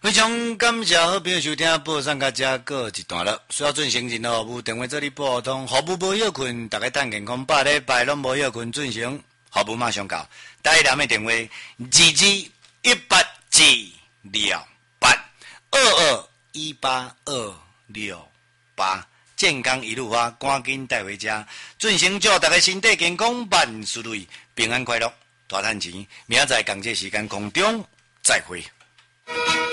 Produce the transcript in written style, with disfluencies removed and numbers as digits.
非常感谢好朋友收听报上甲遮过一段落，需要进行任何服务电话做你拨通，服务无休困，大家等健康8礼拜拢无休困进行，服务马上到。台南的电话2218282218，健康一路发，赶紧带回家，进行祝大家身体健康，万事如意，平安快乐，大赚钱。明仔载同这时间空中再会。